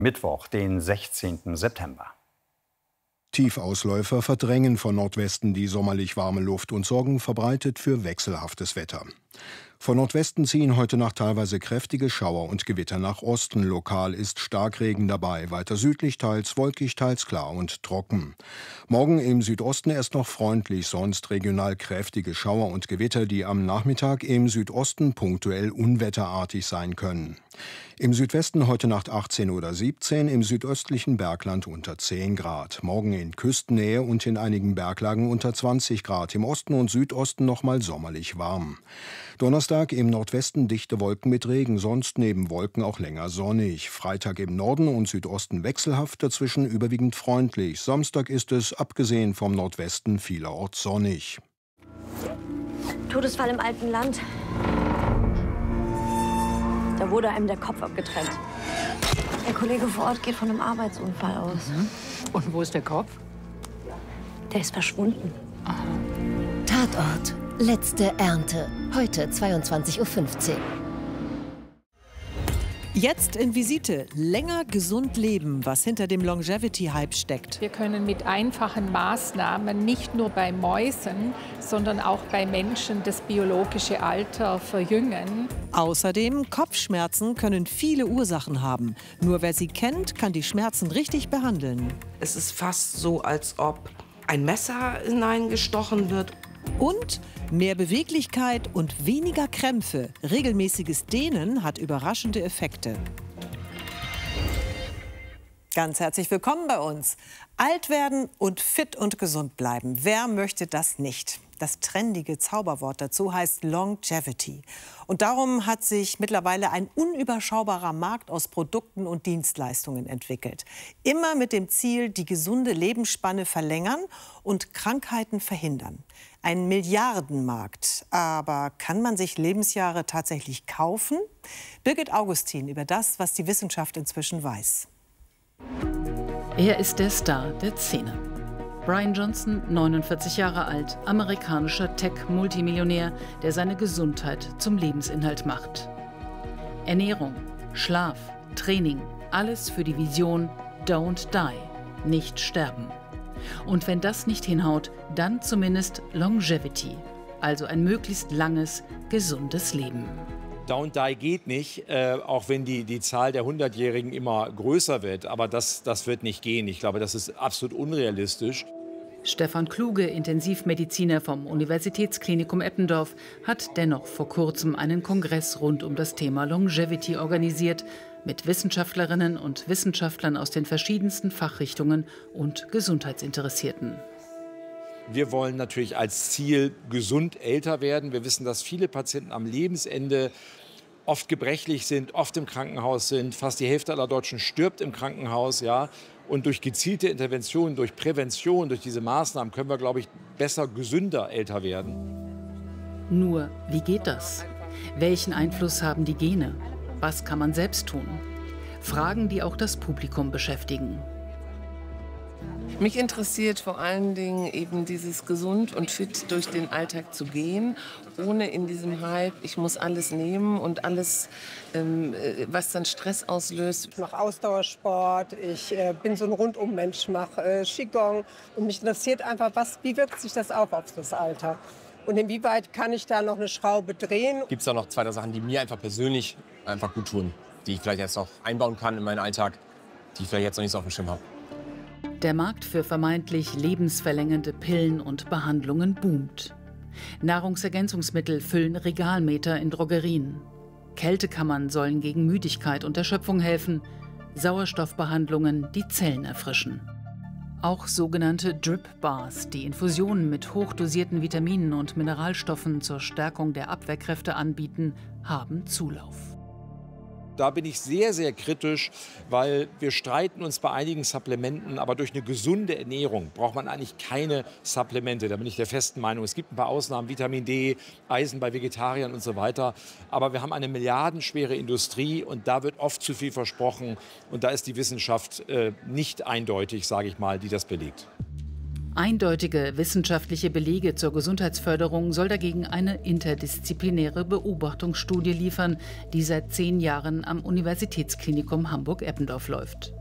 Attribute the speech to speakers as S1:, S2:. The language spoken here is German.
S1: Mittwoch, den 16. September.
S2: Tiefausläufer verdrängen von Nordwesten die sommerlich warme Luft und sorgen verbreitet für wechselhaftes Wetter. Von Nordwesten ziehen heute Nacht teilweise kräftige Schauer und Gewitter nach Osten. Lokal ist Starkregen dabei, weiter südlich teils wolkig, teils klar und trocken. Morgen im Südosten erst noch freundlich, sonst regional kräftige Schauer und Gewitter, die am Nachmittag im Südosten punktuell unwetterartig sein können. Im Südwesten heute Nacht 18 oder 17, im südöstlichen Bergland unter 10 Grad. Morgen in Küstennähe und in einigen Berglagen unter 20 Grad. Im Osten und Südosten nochmal sommerlich warm. Donnerstag im Nordwesten dichte Wolken mit Regen, sonst neben Wolken auch länger sonnig. Freitag im Norden und Südosten wechselhaft, dazwischen überwiegend freundlich. Samstag ist es, abgesehen vom Nordwesten, vielerorts sonnig.
S3: Todesfall im alten Land. Da wurde einem der Kopf abgetrennt. Der Kollege vor Ort geht von einem Arbeitsunfall aus.
S4: Und wo ist der Kopf?
S3: Der ist verschwunden.
S4: Aha.
S5: Tatort. Letzte Ernte. Heute 22:15 Uhr.
S6: Jetzt in Visite. Länger gesund leben, was hinter dem Longevity-Hype steckt.
S4: Wir können mit einfachen Maßnahmen nicht nur bei Mäusen, sondern auch bei Menschen das biologische Alter verjüngen.
S6: Außerdem, Kopfschmerzen können viele Ursachen haben. Nur wer sie kennt, kann die Schmerzen richtig behandeln.
S7: Es ist fast so, als ob ein Messer hineingestochen wird.
S6: Und mehr Beweglichkeit und weniger Krämpfe. Regelmäßiges Dehnen hat überraschende Effekte. Ganz herzlich willkommen bei uns. Alt werden und fit und gesund bleiben. Wer möchte das nicht? Das trendige Zauberwort dazu heißt Longevity. Und darum hat sich mittlerweile ein unüberschaubarer Markt aus Produkten und Dienstleistungen entwickelt. Immer mit dem Ziel, die gesunde Lebensspanne verlängern und Krankheiten verhindern. Ein Milliardenmarkt. Aber kann man sich Lebensjahre tatsächlich kaufen? Birgit Augustin über das, was die Wissenschaft inzwischen weiß.
S8: Er ist der Star der Szene. Brian Johnson, 49 Jahre alt, amerikanischer Tech-Multimillionär, der seine Gesundheit zum Lebensinhalt macht. Ernährung, Schlaf, Training, alles für die Vision Don't Die, nicht sterben. Und wenn das nicht hinhaut, dann zumindest Longevity, also ein möglichst langes, gesundes Leben.
S9: Don't Die geht nicht, auch wenn die Zahl der 100-Jährigen immer größer wird. Aber das wird nicht gehen. Ich glaube, das ist absolut unrealistisch.
S8: Stefan Kluge, Intensivmediziner vom Universitätsklinikum Eppendorf, hat dennoch vor kurzem einen Kongress rund um das Thema Longevity organisiert, mit Wissenschaftlerinnen und Wissenschaftlern aus den verschiedensten Fachrichtungen und Gesundheitsinteressierten.
S9: Wir wollen natürlich als Ziel gesund älter werden. Wir wissen, dass viele Patienten am Lebensende oft gebrechlich sind, oft im Krankenhaus sind. Fast die Hälfte aller Deutschen stirbt im Krankenhaus. Ja. Und durch gezielte Interventionen, durch Prävention, durch diese Maßnahmen können wir, glaube ich, besser, gesünder älter werden.
S8: Nur, wie geht das? Welchen Einfluss haben die Gene? Was kann man selbst tun? Fragen, die auch das Publikum beschäftigen.
S10: Mich interessiert vor allen Dingen eben dieses gesund und fit durch den Alltag zu gehen, ohne in diesem Hype, ich muss alles nehmen und alles, was dann Stress auslöst.
S11: Ich mache Ausdauersport, ich bin so ein Rundummensch, mache Qigong und mich interessiert einfach, wie wirkt sich das auf das Alter? Und inwieweit kann ich da noch eine Schraube drehen?
S12: Gibt es da noch zwei, drei Sachen, die mir einfach persönlich einfach gut tun, die ich vielleicht jetzt noch einbauen kann in meinen Alltag, die ich vielleicht jetzt noch nicht so auf dem Schirm habe?
S8: Der Markt für vermeintlich lebensverlängernde Pillen und Behandlungen boomt. Nahrungsergänzungsmittel füllen Regalmeter in Drogerien. Kältekammern sollen gegen Müdigkeit und Erschöpfung helfen. Sauerstoffbehandlungen die Zellen erfrischen. Auch sogenannte Drip-Bars, die Infusionen mit hochdosierten Vitaminen und Mineralstoffen zur Stärkung der Abwehrkräfte anbieten, haben Zulauf.
S9: Da bin ich sehr, sehr kritisch, weil wir streiten uns bei einigen Supplementen, aber durch eine gesunde Ernährung braucht man eigentlich keine Supplemente. Da bin ich der festen Meinung. Es gibt ein paar Ausnahmen, Vitamin D, Eisen bei Vegetariern und so weiter. Aber wir haben eine milliardenschwere Industrie und da wird oft zu viel versprochen. Und da ist die Wissenschaft nicht eindeutig, sage ich mal, die das belegt.
S8: Eindeutige wissenschaftliche Belege zur Gesundheitsförderung soll dagegen eine interdisziplinäre Beobachtungsstudie liefern, die seit 10 Jahren am Universitätsklinikum Hamburg-Eppendorf läuft.